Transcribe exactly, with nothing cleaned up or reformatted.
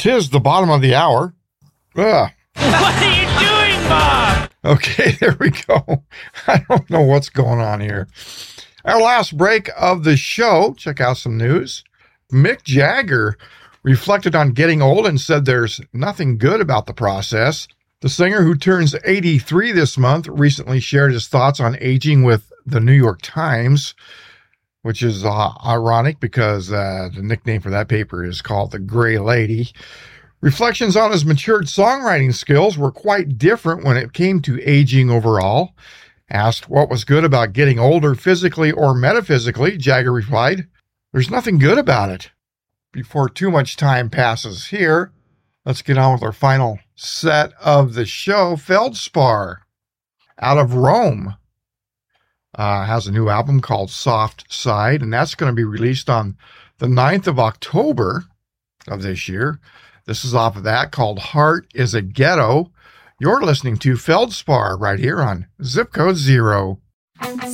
'Tis the bottom of the hour. Ugh. What are you doing, Bob? Okay, there we go. I don't know what's going on here. Our last break of the show, check out some news. Mick Jagger reflected on getting old and said there's nothing good about the process. The singer, who turns eighty-three this month, recently shared his thoughts on aging with the New York Times, which is uh, ironic because uh, the nickname for that paper is called The Gray Lady. Reflections on his matured songwriting skills were quite different when it came to aging overall. Asked what was good about getting older physically or metaphysically, Jagger replied, "There's nothing good about it." Before too much time passes here, let's get on with our final set of the show. Feldspar, out of Rome, uh, has a new album called Soft Side, and that's going to be released on the ninth of October of this year. This is off of that, called Heart is a Ghetto. You're listening to Feldspar right here on Zip Code Zero.